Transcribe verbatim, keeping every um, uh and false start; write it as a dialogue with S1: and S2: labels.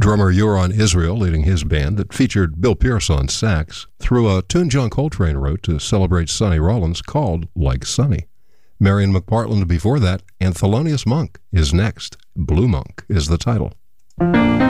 S1: Drummer Yoron Israel, leading his band that featured Bill Pierce on sax, threw a tune John Coltrane wrote to celebrate Sonny Rollins called Like Sonny. Marion McPartland before that, and Thelonious Monk is next. Blue Monk is the title.